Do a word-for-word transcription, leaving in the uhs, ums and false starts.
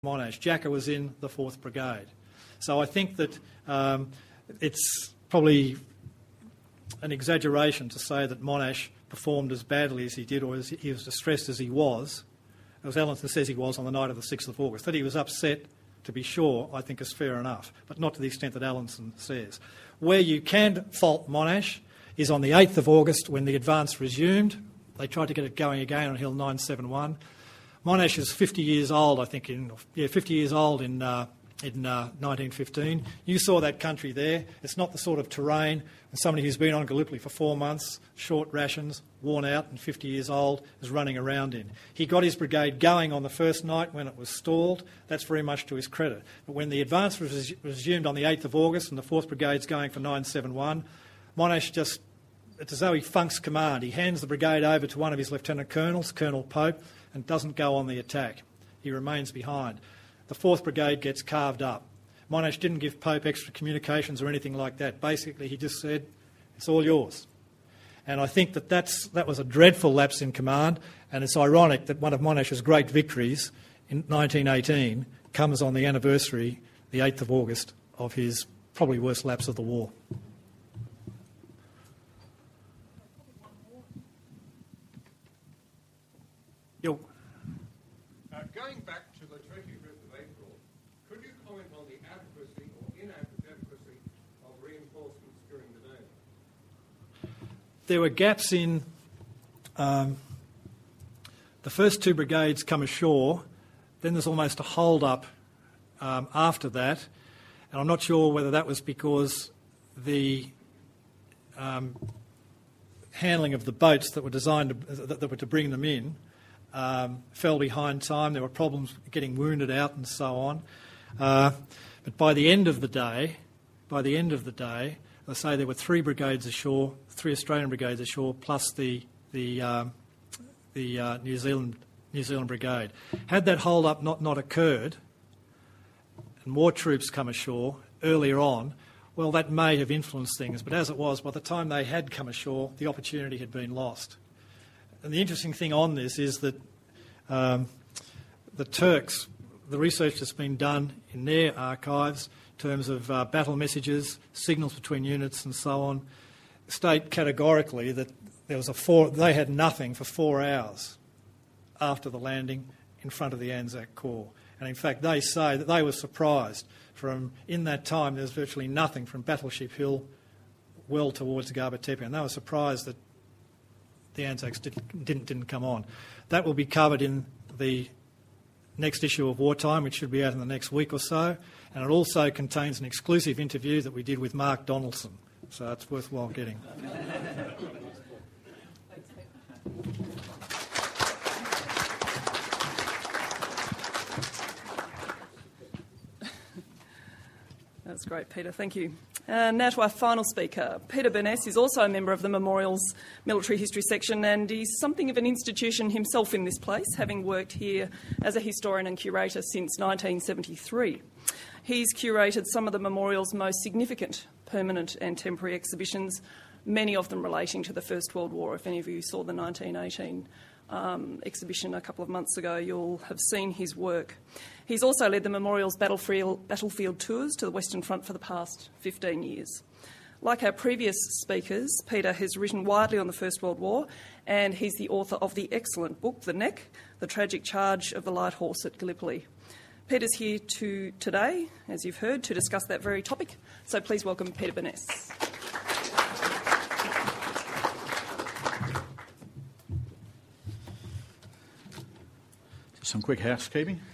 Monash. Jacka was in the fourth Brigade. So I think that um, it's probably an exaggeration to say that Monash performed as badly as he did or as he was distressed as he was, as Allinson says he was on the night of the sixth of August. That he was upset, to be sure, I think is fair enough, but not to the extent that Allinson says. Where you can fault Monash is on the eighth of August when the advance resumed. They tried to get it going again on Hill nine seventy-one. Monash is fifty years old, I think, in yeah, fifty years old in uh, in uh, nineteen fifteen. You saw that country there. It's not the sort of terrain when somebody who's been on Gallipoli for four months, short rations, worn out and fifty years old, is running around in. He got his brigade going on the first night when it was stalled. That's very much to his credit. But when the advance was resumed on the eighth of August and the fourth Brigade's going for nine seventy-one, Monash just, it's as though he funks command. He hands the brigade over to one of his lieutenant colonels, Colonel Pope, and doesn't go on the attack. He remains behind. The fourth Brigade gets carved up. Monash didn't give Pope extra communications or anything like that. Basically, he just said, it's all yours. And I think that that's, that was a dreadful lapse in command, and it's ironic that one of Monash's great victories in nineteen eighteen comes on the anniversary, the eighth of August, of his probably worst lapse of the war. Yo. Uh, going back to the twenty-fifth of April, could you comment on the adequacy or inadequacy of reinforcements during the day? There were gaps in um, the first two brigades come ashore, then there's almost a hold-up um, after that, and I'm not sure whether that was because the um, handling of the boats that were designed to, that, that were to bring them in Um, fell behind time. There were problems getting wounded out and so on. Uh, but by the end of the day, by the end of the day, I say there were three brigades ashore, three Australian brigades ashore, plus the the um, the uh, New Zealand New Zealand brigade. Had that hold-up not not occurred, and more troops come ashore earlier on, well, that may have influenced things. But as it was, by the time they had come ashore, the opportunity had been lost. And the interesting thing on this is that um, the Turks, the research that's been done in their archives in terms of uh, battle messages, signals between units and so on, state categorically that there was a four, they had nothing for four hours after the landing in front of the Anzac Corps. And in fact, they say that they were surprised. From in that time, there was virtually nothing from Battleship Hill well towards Gaba Tepe, and they were surprised that the Anzacs didn't, didn't, didn't come on. That will be covered in the next issue of Wartime, which should be out in the next week or so. And it also contains an exclusive interview that we did with Mark Donaldson. So it's worthwhile getting. That's great, Peter. Thank you. Uh, now to our final speaker. Peter Burness is also a member of the Memorial's Military History section, and he's something of an institution himself in this place, having worked here as a historian and curator since nineteen seventy-three. He's curated some of the Memorial's most significant permanent and temporary exhibitions, many of them relating to the First World War. If any of you saw the nineteen eighteen Um, exhibition a couple of months ago, you'll have seen his work. He's also led the Memorial's battlefield, battlefield tours to the Western Front for the past fifteen years. Like our previous speakers, Peter has written widely on the First World War, and he's the author of the excellent book, The Neck, The Tragic Charge of the Light Horse at Gallipoli. Peter's here to, today, as you've heard, to discuss that very topic. So please welcome Peter Burness. Some quick housekeeping.